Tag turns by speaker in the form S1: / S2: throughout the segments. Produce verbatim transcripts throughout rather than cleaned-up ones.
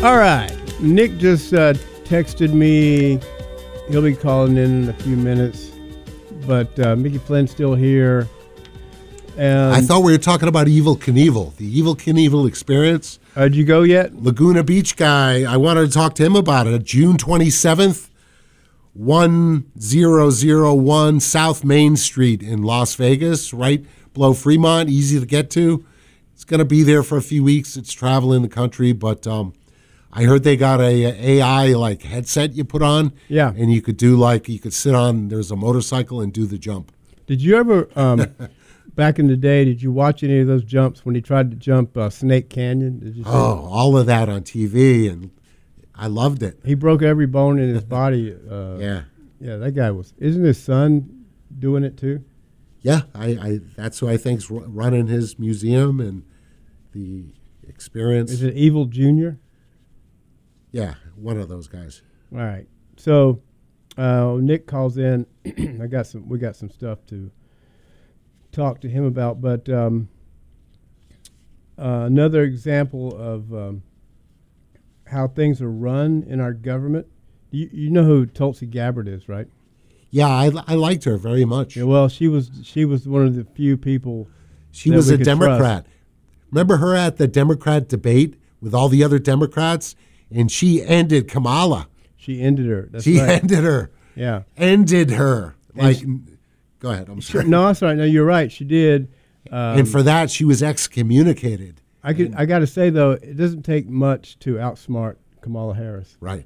S1: All right. Nick just uh, texted me. He'll be calling in in a few minutes. But uh, Mickey Flynn's still here. And
S2: I thought we were talking about Evel Knievel, the Evel Knievel experience.
S1: Uh, did you go yet?
S2: Laguna Beach guy. I wanted to talk to him about it. June twenty-seventh, one thousand one South Main Street in Las Vegas, right below Fremont, easy to get to. It's going to be there for a few weeks. It's traveling the country, but um, I heard they got a, a AI like headset you put on.
S1: Yeah.
S2: And you could do like, you could sit on, there's a motorcycle and do the jump.
S1: Did you ever, um, back in the day, did you watch any of those jumps when he tried to jump uh, Snake Canyon? Did you see
S2: Oh,
S1: that?
S2: all of that on T V, and I loved it.
S1: He broke every bone in his body. Uh,
S2: Yeah.
S1: Yeah, that guy was. Isn't his son doing it too?
S2: Yeah, I, I that's who I think's ru- running his museum and the experience.
S1: Is it Evil Junior?
S2: Yeah, one of those guys.
S1: All right. So uh, Nick calls in. I got some. We got some stuff to talk to him about. But um, uh, another example of um, how things are run in our government. You, you know who Tulsi Gabbard is, right?
S2: Yeah, I, I liked her very much.
S1: Yeah, well, she was she was one of the few people.
S2: She
S1: that
S2: was
S1: we
S2: a
S1: could
S2: Democrat.
S1: trust.
S2: Remember her at the Democrat debate with all the other Democrats? And she ended Kamala.
S1: She ended her. That's
S2: she
S1: right.
S2: ended her.
S1: Yeah.
S2: Ended her.
S1: And
S2: Like,
S1: she-
S2: go ahead. I'm sorry.
S1: No, that's right. No, you're right. She did. Um,
S2: and for that, she was excommunicated.
S1: I could. I got to say though, it doesn't take much to outsmart Kamala Harris.
S2: Right.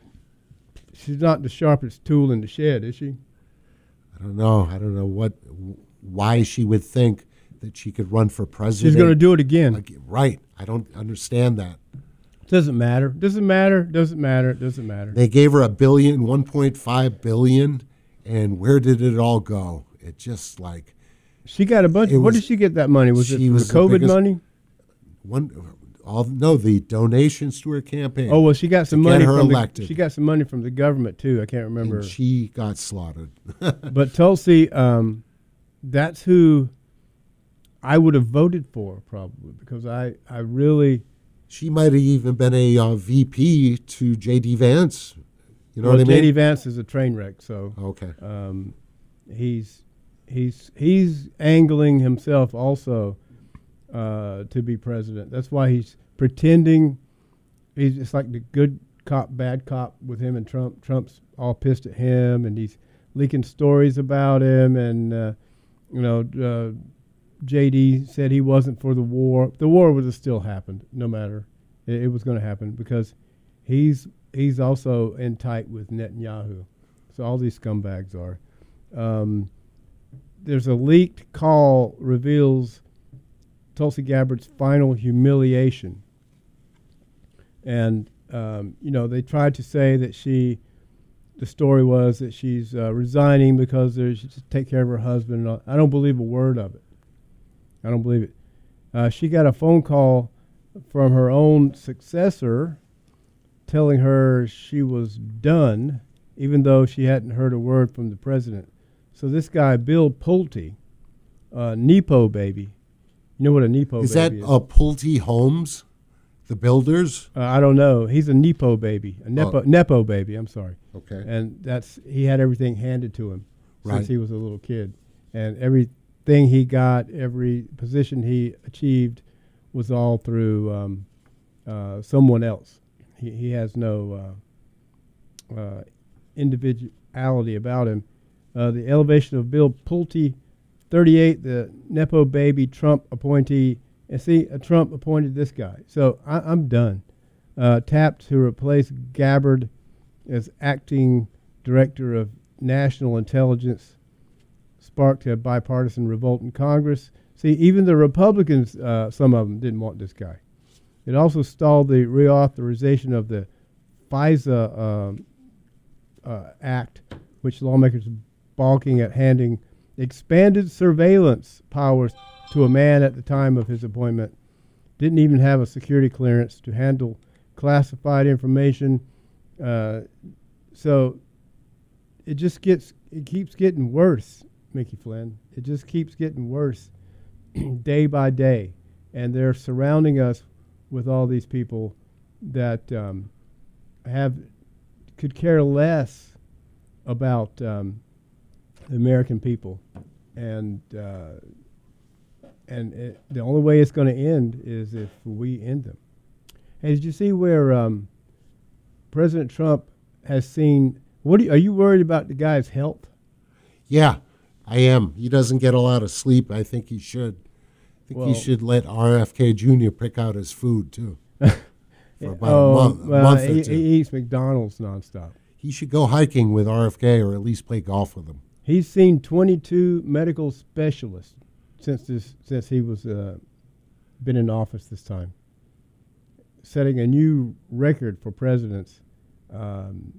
S1: She's not the sharpest tool in the shed, is she?
S2: I don't know. I don't know what, why she would think that she could run for president.
S1: She's going to do it again.
S2: Like, right. I don't understand that.
S1: Doesn't matter. Doesn't matter. Doesn't matter. Doesn't matter.
S2: They gave her a billion, one point five billion, and where did it all go? It just like
S1: She got a bunch.
S2: It
S1: Where
S2: was-
S1: did she get that money? Was it
S2: she
S1: from
S2: was
S1: the
S2: the
S1: COVID
S2: biggest-
S1: money?
S2: one. All no, the donations to her campaign.
S1: Oh well, she got some
S2: to get
S1: money
S2: her
S1: from
S2: elected.
S1: the. She got some money from the government too. I can't remember.
S2: and she got slaughtered.
S1: But Tulsi, um, that's who I would have voted for probably because I I really.
S2: She might have even been a uh, V P to J D Vance. You know
S1: well,
S2: what I mean?
S1: J D Vance is a train wreck, so
S2: Okay.
S1: um, he's he's he's angling himself also uh, to be president. That's why he's pretending. He's it's like the good cop, bad cop with him and Trump. Trump's all pissed at him, and he's leaking stories about him. And uh, you know, uh, J D said he wasn't for the war. The war would have still happened, no matter. It, it was going to happen because he's he's also in tight with Netanyahu. So all these scumbags are. Um, there's a leaked call reveals Tulsi Gabbard's final humiliation. And, um, you know, they tried to say that she, the story was that she's uh, resigning because there's, she should take care of her husband. And all. I don't believe a word of it. I don't believe it. Uh, she got a phone call from her own successor telling her she was done, even though she hadn't heard a word from the president. So this guy, Bill Pulte, uh, Nepo baby. You know what a Nepo
S2: Is that
S1: baby is?
S2: uh, Pulte Homes, the builders?
S1: Uh, I don't know. He's a Nepo baby, a Nepo,
S2: Oh.
S1: Nepo baby. I'm sorry.
S2: Okay.
S1: And that's he had everything handed to him
S2: Right.
S1: since he was a little kid, and everything he got, every position he achieved, was all through um, uh, someone else. He he has no uh, uh, individuality about him. Uh, the elevation of Bill Pulte, thirty-eight, the Nepo baby Trump appointee. And see, uh, Trump appointed this guy. So I, I'm done. Uh, tapped to replace Gabbard as acting director of national intelligence, sparked a bipartisan revolt in Congress. See, even the Republicans, uh, some of them didn't want this guy. It also stalled the reauthorization of the FISA um, uh, Act, which lawmakers are balking at handing expanded surveillance powers to a man at the time of his appointment. Didn't even have a security clearance to handle classified information. Uh, so it just gets, it keeps getting worse, Mickey Flynn. It just keeps getting worse day by day. And they're surrounding us with all these people that um, have could care less about um, the American people, and uh, and it, the only way it's going to end is if we end them. Hey, did you see where um, President Trump has seen? What do you, are you worried about the guy's health?
S2: Yeah, I am. He doesn't get a lot of sleep. I think he should. I think
S1: Well,
S2: he should let R F K Junior pick out his food too. For about
S1: oh,
S2: a month, a
S1: well,
S2: month or
S1: he,
S2: two.
S1: he eats McDonald's nonstop.
S2: He should go hiking with R F K or at least play golf with him.
S1: He's seen twenty-two medical specialists since this since he was uh, been in office this time, setting a new record for presidents. Um,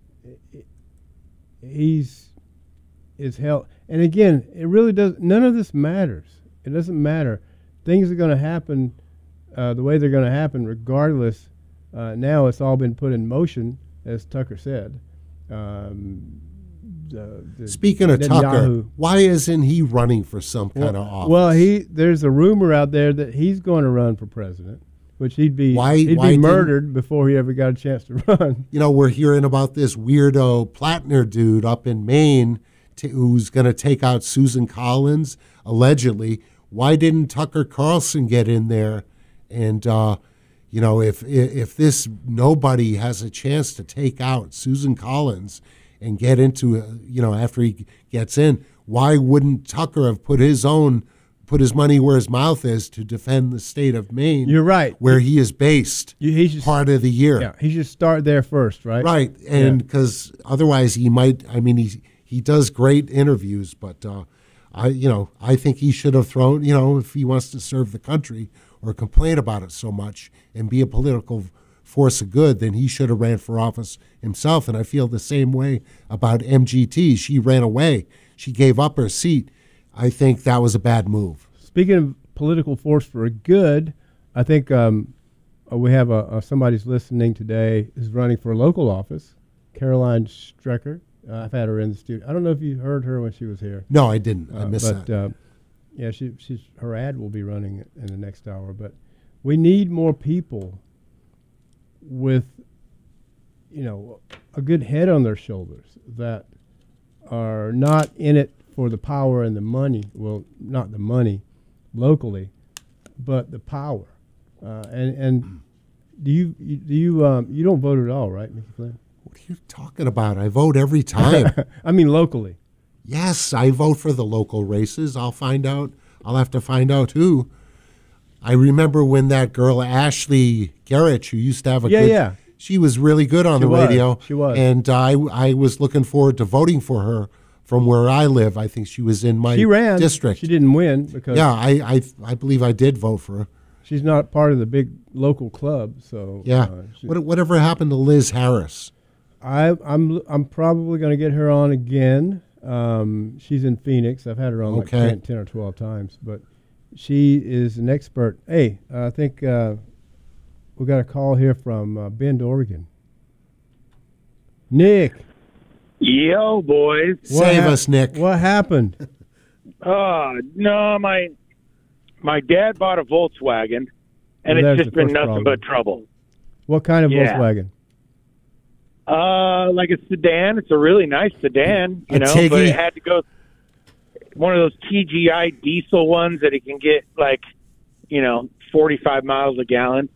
S1: he's his health, and again, it really does. None of this matters. It doesn't matter. Things are going to happen uh, the way they're going to happen, regardless. Uh, now it's all been put in motion, as Tucker said. Um, the, the
S2: Speaking of Tucker,
S1: Netanyahu.
S2: why isn't he running for some kind
S1: well,
S2: of office?
S1: Well, he there's a rumor out there that he's going to run for president, which he'd be
S2: Why-
S1: he'd
S2: why
S1: be
S2: didn't-
S1: murdered before he ever got a chance to run.
S2: You know, we're hearing about this weirdo Plattner dude up in Maine t- who's going to take out Susan Collins, allegedly. Why didn't Tucker Carlson get in there? And, uh, you know, if, if this nobody has a chance to take out Susan Collins and get into, uh, you know, after he gets in, why wouldn't Tucker have put his own, put his money where his mouth is to defend the state of Maine?
S1: You're right.
S2: Where he is based
S1: You, he should,
S2: part of the year.
S1: yeah, he should start there first, right?
S2: Right, and because otherwise he might. I mean, he he does great interviews, but uh, I, you know, I think he should have thrown. You know, if he wants to serve the country or complain about it so much and be a political force of good, then he should have ran for office himself. And I feel the same way about M G T. She ran away. She gave up her seat. I think that was a bad move.
S1: Speaking of political force for good, I think um, uh, we have a, a somebody's listening today who's running for a local office, Caroline Strecker. Uh, I've had her in the studio. I don't know if you heard her when she was here.
S2: No, I didn't. I
S1: Uh,
S2: missed
S1: but,
S2: that.
S1: Uh, yeah, she, she's her ad will be running in the next hour. But we need more people with, you know, a good head on their shoulders that are not in it for the power and the money. Well, not the money locally, but the power. Uh, and and do you, you do you um, you don't vote at all, right, Mickey Flynn?
S2: What are you talking about? I vote every time.
S1: I mean locally.
S2: Yes, I vote for the local races. I'll find out. I'll have to find out who. I remember when that girl Ashley Garrett, who used to have a
S1: Yeah,
S2: good,
S1: yeah.
S2: she was really good on
S1: She
S2: the
S1: was.
S2: radio.
S1: She was.
S2: and I I was looking forward to voting for her from where I live. I think she was in my
S1: She ran.
S2: district.
S1: She didn't win because
S2: Yeah, I, I I believe I did vote for her.
S1: she's not part of the big local club. So
S2: Yeah.
S1: uh, she-
S2: what, whatever happened to Liz Harris?
S1: I, I'm I'm probably going to get her on again. Um, she's in Phoenix. I've had her on
S2: Okay.
S1: like ten, ten or twelve times, but she is an expert. Hey, uh, I think uh, we got a call here from uh, Bend, Oregon. Nick,
S3: Yo, boys.
S1: what
S2: Save
S1: hap-
S2: us, Nick.
S1: What happened?
S3: Uh, no, my my dad bought a Volkswagen, and
S1: Well, there's
S3: it's just
S1: the
S3: been
S1: first
S3: nothing
S1: problem.
S3: but trouble.
S1: What kind of
S3: Yeah.
S1: Volkswagen?
S3: Uh, like a sedan. It's a really nice sedan, you
S2: A
S3: know,
S2: Tiggy?
S3: but it had to go one of those T G I diesel ones that it can get like, you know, forty-five miles a gallon.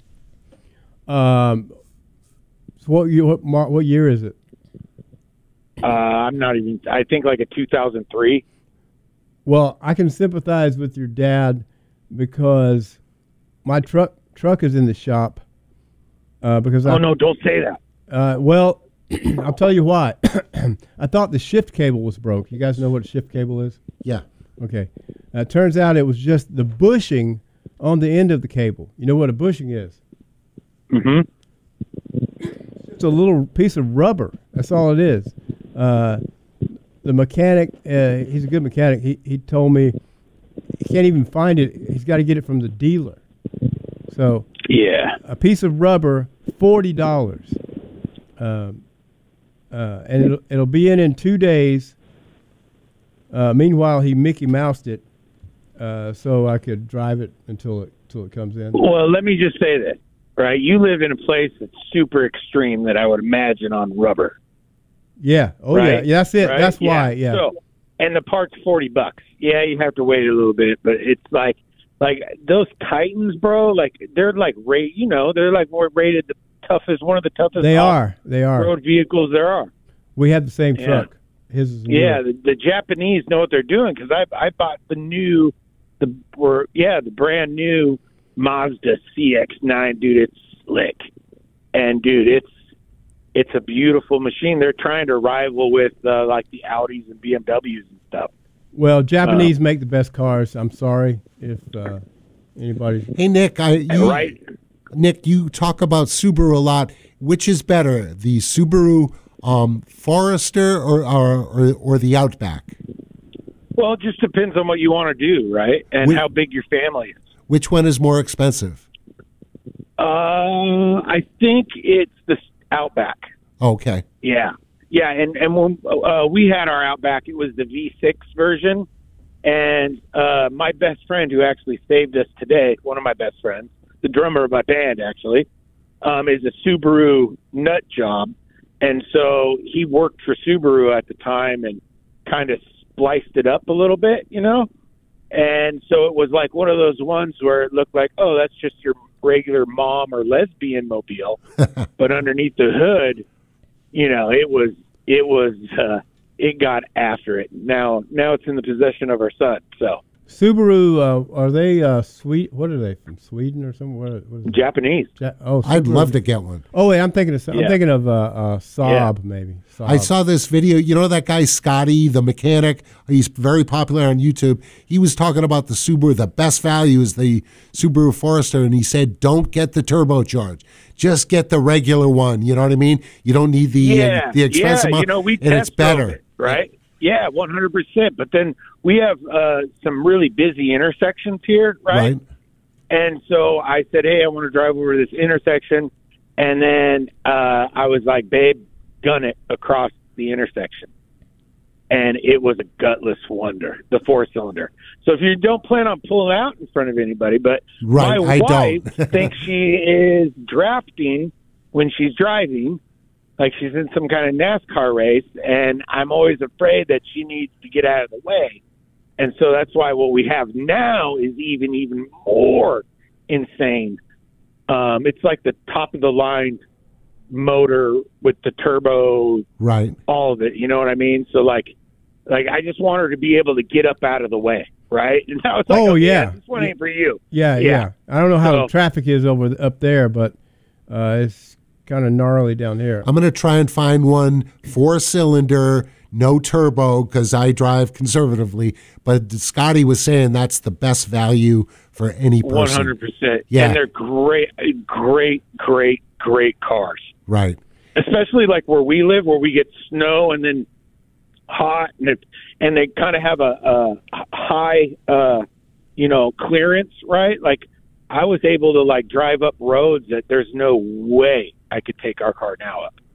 S1: Um, so what you what, mar- what year is it?
S3: Uh, I'm not even. I think like a two thousand three.
S1: Well, I can sympathize with your dad because my truck truck is in the shop. Uh, because
S3: Oh
S1: I,
S3: no! Don't say that.
S1: Uh, well, I'll tell you why. I thought the shift cable was broke. You guys know what a shift cable is?
S2: Yeah.
S1: Okay. Uh, it turns out it was just the bushing on the end of the cable. You know what a bushing is?
S3: Mm-hmm.
S1: It's a little piece of rubber. That's all it is. Uh, the mechanic, uh, he's a good mechanic. He he told me he can't even find it. He's got to get it from the dealer. So
S3: Yeah.
S1: a piece of rubber, forty dollars. Um, uh, and it'll, it'll be in in two days. Uh, meanwhile, he Mickey Moused it, uh, so I could drive it until it until it comes in.
S3: Well, let me just say this. right? You live in a place that's super extreme that I would imagine on rubber.
S1: Yeah. Oh
S3: right?
S1: yeah. yeah. That's it.
S3: Right?
S1: That's why. Yeah.
S3: So, and the part's forty bucks. Yeah, you have to wait a little bit, but it's like, like those Titans, bro. Like they're like rate. You know, they're like more rated the toughest, one of the toughest.
S1: They are. They are
S3: road vehicles there are.
S1: We have the same
S3: Yeah.
S1: truck. His is new.
S3: Yeah, the, the Japanese know what they're doing because I I bought the new, the were yeah the brand new Mazda C X nine, dude. It's slick, and dude, it's it's a beautiful machine. They're trying to rival with uh, like the Audis and B M Ws and stuff.
S1: Well, Japanese make the best cars. I'm sorry if uh, anybody.
S2: Hey, Nick, I you,
S3: Right.
S2: Nick, you talk about Subaru a lot. Which is better, the Subaru um, Forester or, or or or the Outback?
S3: Well, it just depends on what you want to do, right? And
S2: We-
S3: how big your family is.
S2: Which one is more expensive?
S3: Uh, I think it's the Outback.
S2: Okay.
S3: Yeah, yeah, and and when uh, we had our Outback, it was the V six version, and uh, my best friend who actually saved us today, one of my best friends, the drummer of my band, actually, um, is a Subaru nut job, and so he worked for Subaru at the time and kind of spliced it up a little bit, you know, and so it was like one of those ones where it looked like, oh, that's just your regular mom or lesbian mobile, but underneath the hood, you know, it was it was uh, it got after it. Now now it's in the possession of our son. So
S1: Subaru, uh, are they uh, sweet? What are they from Sweden or somewhere? What, what is it?
S3: Japanese.
S1: Ja- oh,
S2: I'd
S1: Subaru.
S2: love to get one.
S1: Oh wait, I'm thinking of I'm
S3: Yeah.
S1: thinking of uh, uh, Saab maybe. Saab.
S2: I saw this video. You know that guy Scotty, the mechanic? He's very popular on YouTube. He was talking about the Subaru. The best value is the Subaru Forester, and he said, "Don't get the turbocharged. Just get the regular one." You know what I mean? You don't need the
S3: Yeah,
S2: uh, the expensive
S3: yeah.
S2: one,
S3: You know, we
S2: and it's
S3: test drove
S2: better.
S3: it, right? Yeah, one hundred percent. But then we have uh, some really busy intersections here, right?
S2: Right.
S3: And so I said, hey, I want to drive over this intersection. And then uh, I was like, babe, gun it across the intersection. And it was a gutless wonder, the four-cylinder. So if you don't plan on pulling out in front of anybody, but
S2: Right,
S3: my
S2: I
S3: wife
S2: don't.
S3: thinks she is drafting when she's driving, like she's in some kind of NASCAR race, and I'm always afraid that she needs to get out of the way. And so that's why what we have now is even, even more insane. Um, it's like the top of the line motor with the turbo,
S2: Right.
S3: all of it. You know what I mean? So like, like I just want her to be able to get up out of the way, right? And I was like,
S1: Oh,
S3: okay,
S1: yeah.
S3: this one ain't for you.
S1: yeah, yeah,
S3: yeah.
S1: I don't know how
S3: So-
S1: the traffic is over th- up there, but uh, it's kind of gnarly down here.
S2: I'm going to try and find one four cylinder, no turbo, because I drive conservatively. But Scotty was saying that's the best value for any person.
S3: One hundred percent.
S2: Yeah.
S3: And they're great, great, great, great cars.
S2: Right.
S3: Especially like where we live, where we get snow and then hot, and it, and they kind of have a, a high, uh, you know, clearance, right? Like I was able to like drive up roads that there's no way I could take our car now up.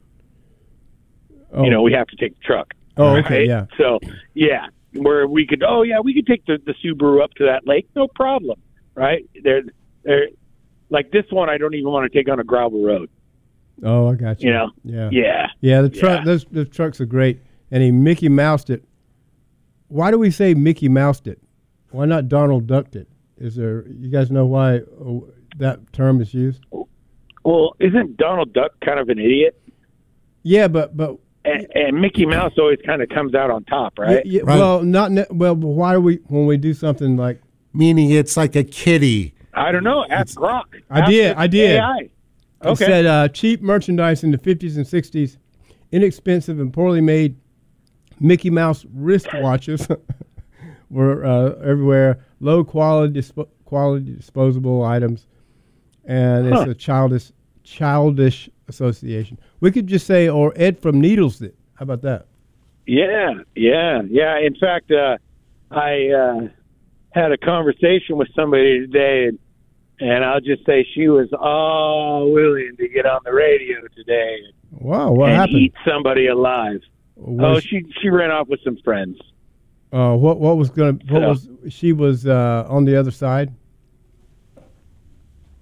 S1: Oh,
S3: You know, we have to take the truck.
S1: oh, okay,
S3: right?
S1: yeah.
S3: So yeah, where we could, oh yeah, we could take the, the Subaru up to that lake, no problem, right? They're they're like this one. I don't even want to take on a gravel road.
S1: Oh, I got you.
S3: You know?
S1: Yeah.
S3: Yeah.
S1: Yeah, the truck.
S3: Yeah.
S1: Those the trucks are great, and he Mickey Moused it. Why do we say Mickey Moused it? Why not Donald Ducked it? Is there? You guys know why oh, that term is used?
S3: Well, isn't Donald Duck kind of an idiot?
S1: Yeah, but but
S3: And, and Mickey Mouse always kind of comes out on top, right?
S1: yeah,
S2: Right.
S1: well, not ne- well. But why do we when we do something like
S2: Meaning it's like a kitty.
S3: I don't know. Ask Grok.
S1: I
S3: Ask
S1: did,
S3: the
S1: I did.
S3: A I.
S1: It
S3: Okay.
S1: said uh, cheap merchandise in the fifties and sixties, inexpensive and poorly made Mickey Mouse wristwatches were uh, everywhere. Low quality, disp- quality disposable items, and it's
S3: Huh.
S1: a childish, childish association. We could just say, or Ed from Needles did. How about that?
S3: Yeah, yeah, yeah. In fact, uh, I uh, had a conversation with somebody today, and, and I'll just say she was all willing to get on the radio today
S1: Wow, what
S3: and
S1: happened?
S3: eat somebody alive.
S1: Was-
S3: Oh, she she ran off with some friends.
S1: uh, what what was gonna? What
S3: So-
S1: was she was uh, on the other side?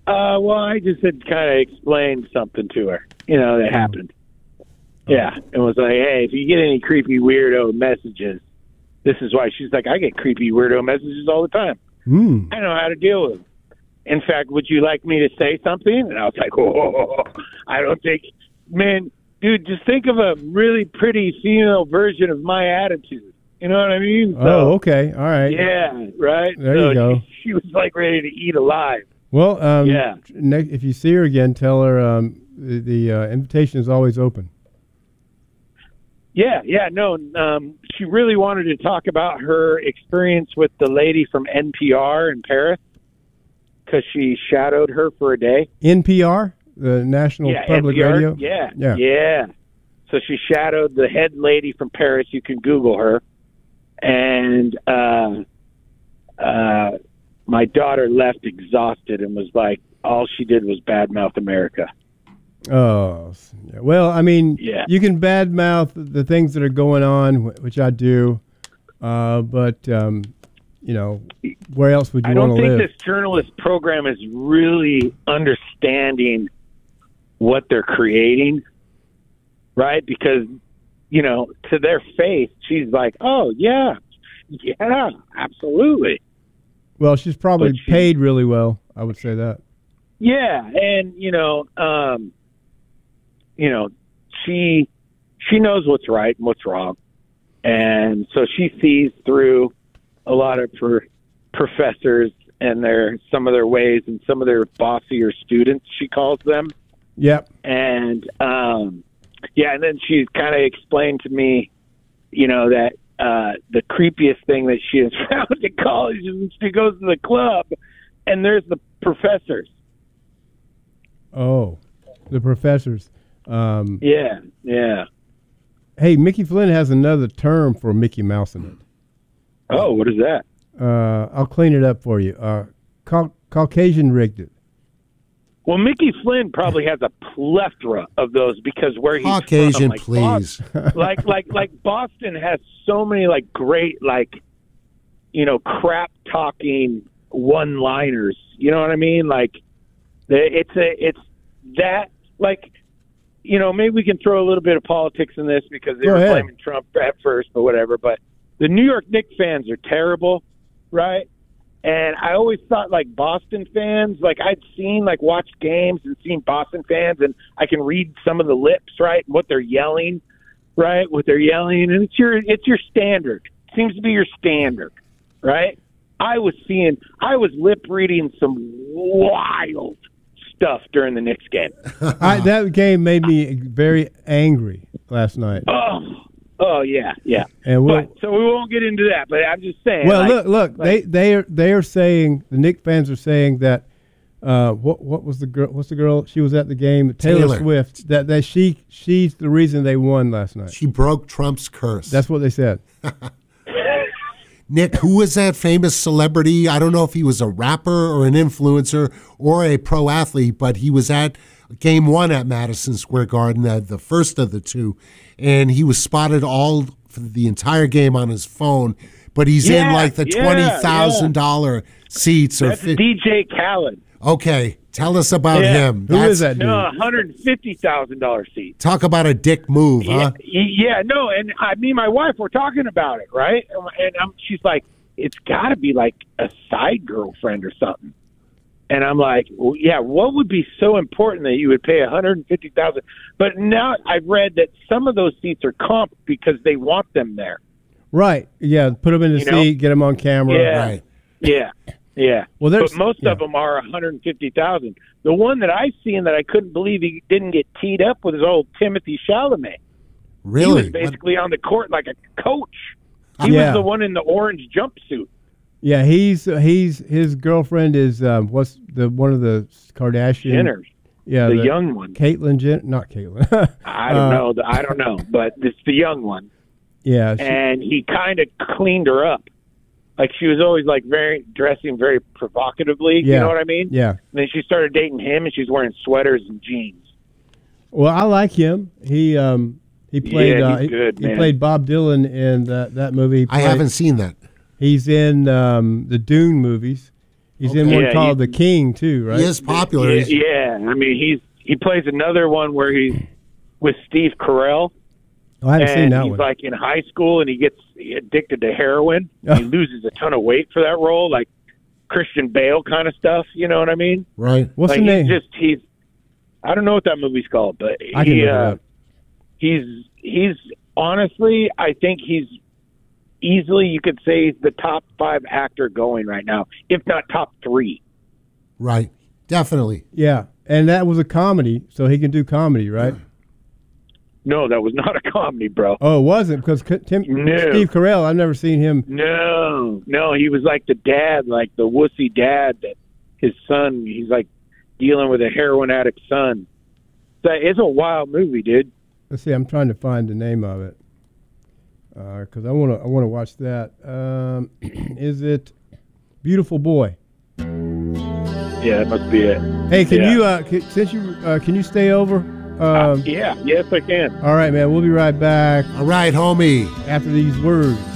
S3: Uh, well, I just had kind of explained something to her, you know, that happened. Yeah, and was like, hey, if you get any creepy weirdo messages, this is why. She's like, I get creepy weirdo messages all the time.
S1: Mm.
S3: I know how to deal with them. In fact, would you like me to say something? And I was like, oh, I don't think, man, dude, just think of a really pretty female version of my attitude. You know what I mean? So,
S1: oh, okay. All right.
S3: Yeah, right?
S1: There
S3: so
S1: you go.
S3: She, she was like ready to eat alive.
S1: Well, um,
S3: Yeah.
S1: ne- if you see her again, tell her um, the, the uh, invitation is always open.
S3: Yeah, yeah, no. Um, she really wanted to talk about her experience with the lady from N P R in Paris because she shadowed her for a day.
S1: N P R, the National
S3: yeah,
S1: Public
S3: N P R,
S1: Radio?
S3: Yeah,
S1: Yeah.
S3: yeah. So she shadowed the head lady from Paris. You can Google her. And uh, uh, my daughter left exhausted and was like, all she did was badmouth America.
S1: Oh, s- yeah. Well, I mean,
S3: Yeah.
S1: you can badmouth the things that are going on, wh- which I do, uh, but, um, you know, where else would you
S3: I
S1: want
S3: don't
S1: to
S3: think
S1: live?
S3: this journalist program is really understanding what they're creating, right? Because, you know, to their face, she's like, oh, yeah, yeah, absolutely.
S1: Well, she's probably
S3: But she-
S1: paid really well. I would say that.
S3: Yeah, and, you know, um, you know, she she knows what's right and what's wrong. And so she sees through a lot of her professors and their some of their ways and some of their bossier students, she calls them.
S1: Yep.
S3: And um, yeah, and then she kind of explained to me, you know, that uh, the creepiest thing that she has found in college is when she goes to the club and there's the professors.
S1: Oh, the professors. Um,
S3: Yeah, yeah.
S1: hey, Mickey Flynn has another term for Mickey Mouse in it.
S3: Oh, what is that?
S1: Uh, I'll clean it up for you. Uh, Cau- Caucasian rigged it.
S3: Well, Mickey Flynn probably has a plethora of those because where he's
S2: Caucasian,
S3: from, like
S2: please.
S3: Boston, like like like Boston has so many like great like you know crap talking one liners. You know what I mean? Like the- it's a it's that like you know maybe we can throw a little bit of politics in this because they
S1: Go
S3: were
S1: ahead.
S3: blaming Trump at first, but whatever. But the New York Knicks fans are terrible, right? And I always thought like Boston fans, like I'd seen like watched games and seen Boston fans, and I can read some of the lips, right, and what they're yelling, right, what they're yelling, and it's your it's your standard. Seems to be your standard, right? I was seeing, I was lip reading some wild stuff during the Knicks game.
S1: I, that game made me very angry last night.
S3: Oh, oh yeah, yeah.
S1: And we'll,
S3: But so we won't get into that. But I'm just saying.
S1: well,
S3: like,
S1: look, look.
S3: like-
S1: they they are they are saying the Knicks fans are saying that. Uh, what what was the girl? What's the girl? She was at the game. Taylor,
S2: Taylor.
S1: Swift. That that she she's the reason they won last night.
S2: She broke Trump's curse.
S1: That's what they said.
S2: Nick, who was that famous celebrity? I don't know if he was a rapper or an influencer or a pro athlete, but he was at game one at Madison Square Garden, the, the first of the two, and he was spotted all for the entire game on his phone, but he's in
S3: Yeah,
S2: like the
S3: yeah,
S2: twenty thousand dollars seats. Or
S3: That's
S2: fi-
S3: D J Khaled.
S2: Okay, tell us about
S3: Yeah.
S2: him.
S1: Who is that dude?
S3: No, one hundred fifty thousand dollars seat.
S2: Talk about a dick move,
S3: Yeah,
S2: huh?
S3: yeah, no, and I, me and my wife were talking about it, right? And I'm, she's like, it's got to be like a side girlfriend or something. And I'm like, well, yeah, what would be so important that you would pay one hundred fifty thousand dollars? But now I've read that some of those seats are comped because they want them there.
S1: Right. Yeah. Put them in the
S3: You know?
S1: seat. Get them on camera.
S3: Yeah.
S2: Right.
S3: Yeah, yeah.
S1: Well, there's-
S3: but most
S1: yeah.
S3: of them are one hundred fifty thousand dollars. The one that I seen that I couldn't believe he didn't get teed up with his old Timothy Chalamet.
S2: Really?
S3: He was basically on the court like a coach. He
S1: Yeah.
S3: was the one in the orange jumpsuit.
S1: Yeah. He's he's his girlfriend is um, what's the one of the Kardashian
S3: Jenner,
S1: Yeah.
S3: the, young one.
S1: Caitlyn Jenner. Not Caitlyn.
S3: I don't
S1: Uh,
S3: know. The, I don't know, but it's the young one.
S1: Yeah. she-
S3: And he kind of cleaned her up. Like she was always like very dressing very provocatively.
S1: Yeah.
S3: You know what I mean?
S1: yeah.
S3: And then she started dating him, and she's wearing sweaters and jeans.
S1: Well, I like him. He um he played
S3: Yeah,
S1: uh,
S3: he's
S1: he,
S3: good,
S1: he
S3: man.
S1: played Bob Dylan in that that movie. He
S2: I
S1: played-
S2: haven't seen that.
S1: He's in um, the Dune movies. He's in
S2: Okay.
S1: one
S3: Yeah,
S1: called
S3: he-
S1: The King too, right?
S2: He is popular.
S3: Yeah,
S2: He's-
S3: yeah, I mean he's he plays another one where he's with Steve Carell,
S1: Oh, I haven't
S3: and
S1: seen that
S3: he's
S1: one.
S3: like in high school and he gets addicted to heroin.
S1: Oh.
S3: He loses a ton of weight for that role, like Christian Bale kind of stuff. You know what I mean?
S2: Right.
S1: What's
S3: like
S1: the name?
S3: He's just he's I don't know what that movie's called, but
S1: I can
S3: he
S1: look it
S3: uh,
S1: up.
S3: he's he's honestly I think he's easily you could say he's the top five actor going right now, if not top three.
S2: Right. Definitely.
S1: Yeah, and that was a comedy, so he can do comedy, right?
S3: No, that was not a comedy, bro.
S1: Oh, it wasn't because C- Tim,
S3: No.
S1: Steve Carell. I've never seen him.
S3: No, no, he was like the dad, like the wussy dad that his son, he's like dealing with a heroin addict son. So it's a wild movie, dude.
S1: Let's see. I'm trying to find the name of it because I want to. I want to watch that. Um, is it Beautiful Boy?
S3: Yeah, that must be it.
S1: Hey, can
S3: Yeah.
S1: you uh, can, since you uh, can you stay over?
S3: Uh,
S1: Um,
S3: yeah, yes, I can.
S1: all right, man. We'll be right back
S2: All right, homie.
S1: after these words.